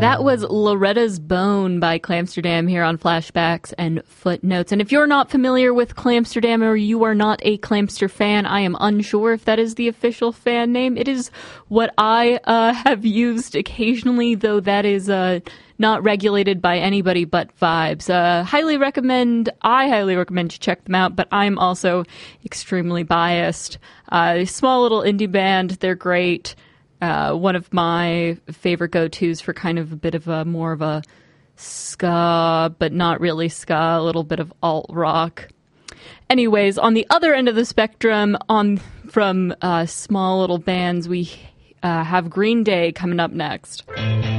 That was Loretta's Bone by Clamsterdam here on Flashbacks and Footnotes. And if you're not familiar with Clamsterdam or you are not a Clamster fan, I am unsure if that is the official fan name. It is what I have used occasionally, though that is not regulated by anybody but Vibes. I highly recommend you check them out, but I'm also extremely biased. Small little indie band, they're great. One of my favorite go-tos for kind of a bit of a more of a ska, but not really ska, a little bit of alt rock. Anyways, on the other end of the spectrum, from small little bands, we have Green Day coming up next.